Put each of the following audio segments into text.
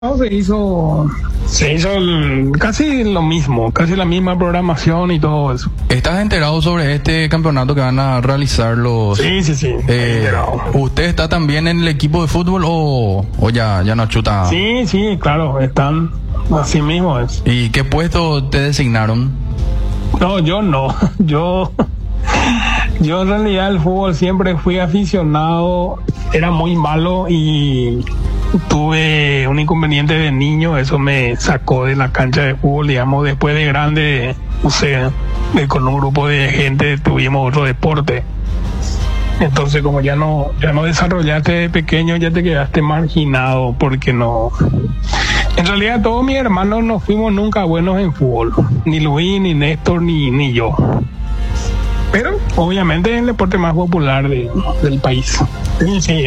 No, se hizo casi lo mismo, casi la misma programación y todo eso. ¿Estás enterado sobre este campeonato que van a realizar los...? Sí. ¿Usted está también en el equipo de fútbol o ya no chuta? Sí, claro, están así mismo es. ¿Y qué puesto te designaron? No, yo no, yo en realidad el fútbol siempre fui aficionado, era muy malo y tuve un inconveniente de niño, eso me sacó de la cancha de fútbol, digamos. Después de grande, con un grupo de gente tuvimos otro deporte. Entonces, como ya no desarrollaste de pequeño, ya te quedaste marginado, porque no. En realidad, todos mis hermanos no fuimos nunca buenos en fútbol, ni Luis, ni Néstor, ni yo. Pero obviamente es el deporte más popular del país. Sí,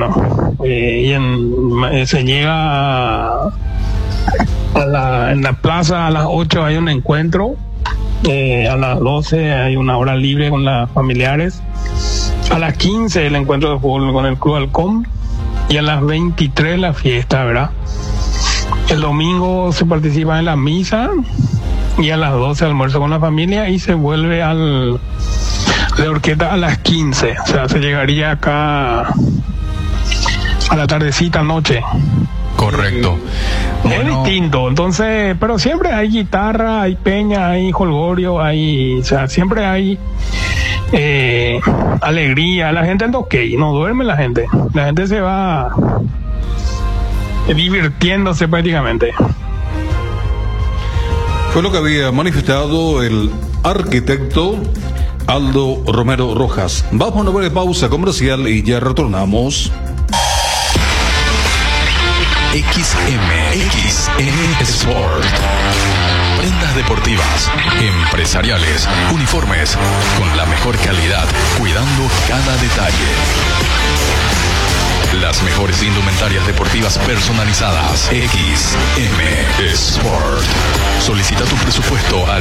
se llega en la plaza a las 8 hay un encuentro, a las 12 hay una hora libre con las familiares, a las 15 el encuentro de fútbol con el Club Halcón y a las 23 la fiesta, ¿verdad? El domingo se participa en la misa y a las 12 almuerzo con la familia y se vuelve de Orqueta a las 15, o sea, se llegaría acá a la tardecita, noche. Correcto. Es distinto, entonces, pero siempre hay guitarra, hay peña, hay jolgorio, o sea, siempre hay alegría, la gente anda ok, no duerme la gente se va divirtiéndose prácticamente. Fue lo que había manifestado el arquitecto Aldo Romero Rojas. Vamos a una breve pausa comercial y ya retornamos. XM Sport. Prendas deportivas, empresariales, uniformes, con la mejor calidad, cuidando cada detalle. Las mejores indumentarias deportivas personalizadas. XM Sport. Solicita tu presupuesto al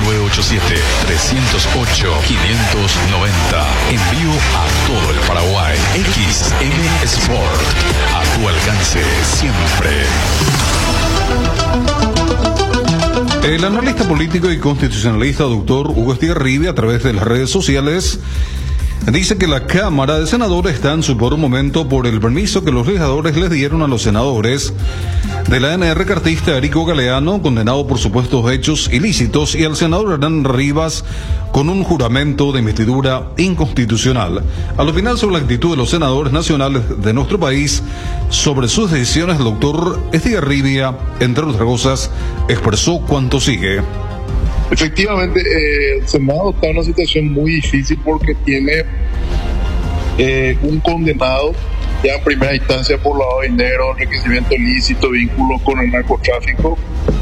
0987-308-590. Envío a todo el Paraguay. XM Sport. A tu alcance siempre. El analista político y constitucionalista doctor Hugo Estigarribia, a través de las redes sociales, dice que la Cámara de Senadores está en su peor momento por el permiso que los legisladores les dieron a los senadores de la ANR cartista Erico Galeano, condenado por supuestos hechos ilícitos, y al senador Hernán Rivas con un juramento de investidura inconstitucional. Al opinar sobre la actitud de los senadores nacionales de nuestro país sobre sus decisiones, el doctor Estigarribia, entre otras cosas, expresó cuanto sigue. Efectivamente, el Senado está en una situación muy difícil porque tiene un condenado ya en primera instancia por lavado de dinero, enriquecimiento ilícito, vínculo con el narcotráfico,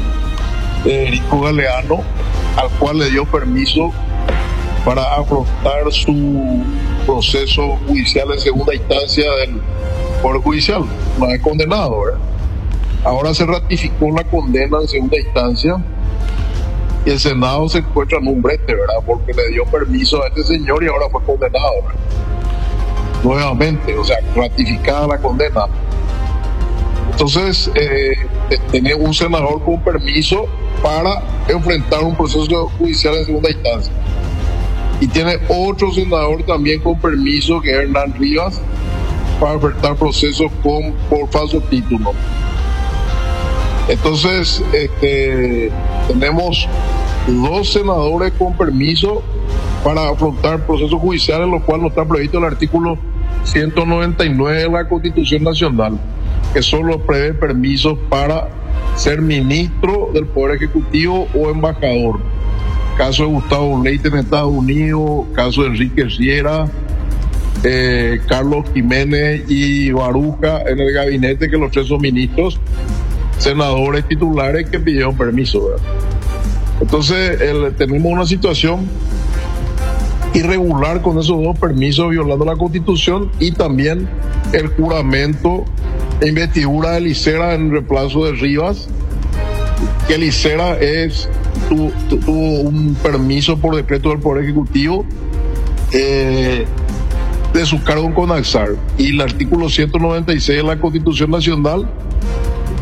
Erico Galeano, al cual le dio permiso para afrontar su proceso judicial en segunda instancia del Poder Judicial, una vez condenado, ¿verdad? Ahora se ratificó la condena en segunda instancia y el Senado se encuentra en un brete, ¿verdad? Porque le dio permiso a este señor y ahora fue condenado, ¿verdad? Nuevamente, o sea, ratificada la condena. Entonces, tiene un senador con permiso para enfrentar un proceso judicial en segunda instancia. Y tiene otro senador también con permiso, que es Hernán Rivas, para enfrentar procesos por falso título. Entonces, tenemos dos senadores con permiso para afrontar procesos judiciales, lo cual no está previsto en el artículo 199 de la Constitución Nacional, que solo prevé permisos para ser ministro del Poder Ejecutivo o embajador. Caso de Gustavo Leite en Estados Unidos, caso de Enrique Riera, Carlos Jiménez y Baruja en el gabinete, que los tres son ministros, senadores titulares que pidieron permiso, ¿verdad? Entonces tenemos una situación irregular con esos dos permisos, violando la Constitución, y también el juramento e investidura de Licera en reemplazo de Rivas, que Licera tuvo un permiso por decreto del Poder Ejecutivo de su cargo en CONAXAR, y el artículo 196 de la Constitución Nacional dice